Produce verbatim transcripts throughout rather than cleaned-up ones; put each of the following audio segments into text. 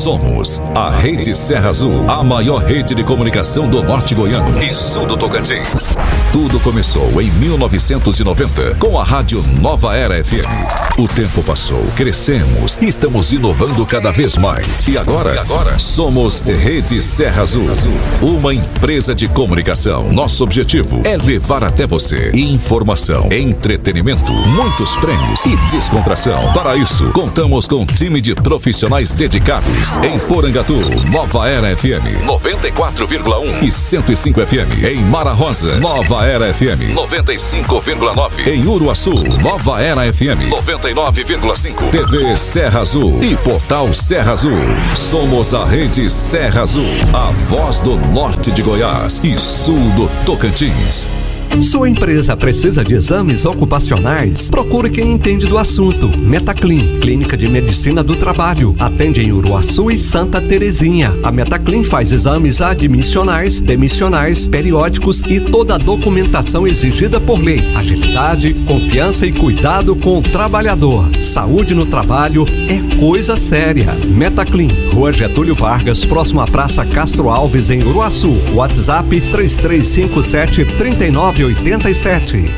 Somos a Rede Serra Azul, a maior rede de comunicação do norte goiano e sul do Tocantins. Tudo começou em mil novecentos e noventa com a rádio Nova Era F M. O tempo passou, crescemos e estamos inovando cada vez mais. E agora, e agora somos Rede Serra Azul, uma empresa de comunicação. Nosso objetivo é levar até você informação, entretenimento, muitos prêmios e descontração. Para isso, contamos com um time de profissionais dedicados. Em Porangatu, Nova Era F M noventa e quatro vírgula um e cento e cinco F M. Em Mara Rosa, Nova Era F M noventa e cinco vírgula nove. Em Uruaçu, Nova Era F M noventa e nove vírgula cinco. T V Serra Azul e Portal Serra Azul. Somos a Rede Serra Azul, a voz do norte de Goiás e sul do Tocantins. Sua empresa precisa de exames ocupacionais? Procure quem entende do assunto. Metaclin, Clínica de Medicina do Trabalho. Atende em Uruaçu e Santa Terezinha. A Metaclin faz exames admissionais, demissionais, periódicos e toda a documentação exigida por lei. Agilidade, confiança e cuidado com o trabalhador. Saúde no trabalho é coisa séria. Metaclin, Rua Getúlio Vargas, próximo à Praça Castro Alves, em Uruaçu. WhatsApp três três cinco sete, três nove oito sete.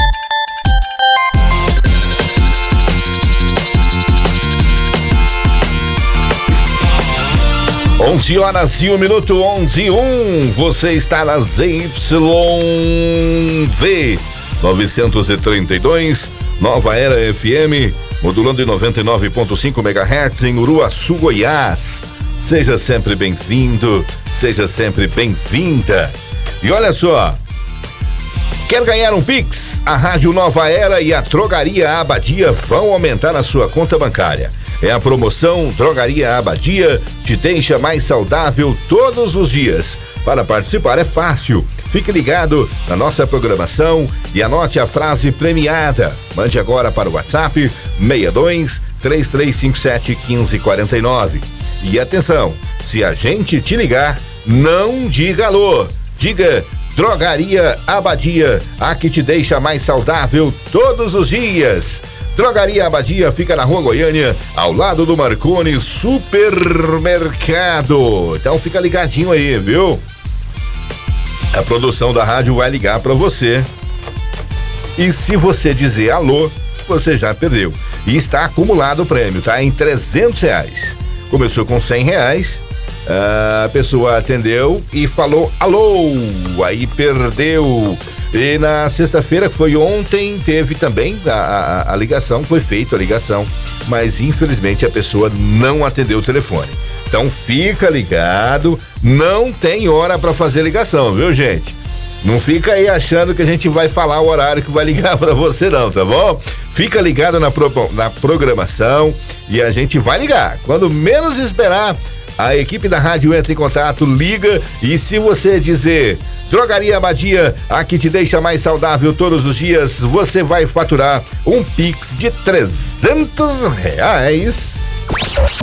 onze horas e um minuto, onze e um. Você está na Z Y V novecentos e trinta e dois, Nova Era F M, modulando em noventa e nove ponto cinco megahertz em Uruaçu, Goiás. Seja sempre bem-vindo, seja sempre bem-vinda. E olha só, quer ganhar um Pix? A Rádio Nova Era e a Drogaria Abadia vão aumentar a sua conta bancária. É a promoção Drogaria Abadia te deixa mais saudável todos os dias. Para participar é fácil. Fique ligado na nossa programação e anote a frase premiada. Mande agora para o WhatsApp seis dois, três três cinco sete, um cinco quatro nove. E atenção, se a gente te ligar, não diga alô, diga Drogaria Abadia, a que te deixa mais saudável todos os dias. Drogaria Abadia fica na Rua Goiânia, ao lado do Marconi Supermercado. Então fica ligadinho aí, viu? A produção da rádio vai ligar pra você. E se você dizer alô, você já perdeu. E está acumulado o prêmio, tá? Em trezentos reais. Começou com cem reais. A pessoa atendeu e falou alô, aí perdeu. E na sexta-feira, que foi ontem, teve também a, a, a ligação, foi feita a ligação, mas infelizmente a pessoa não atendeu o telefone. Então fica ligado, não tem hora para fazer ligação, viu, gente? Não fica aí achando que a gente vai falar o horário que vai ligar para você não, tá bom? Fica ligado na, pro, na programação e a gente vai ligar. Quando menos esperar, a equipe da rádio entra em contato, liga, e se você dizer Drogaria Abadia, a que te deixa mais saudável todos os dias, você vai faturar um Pix de trezentos reais.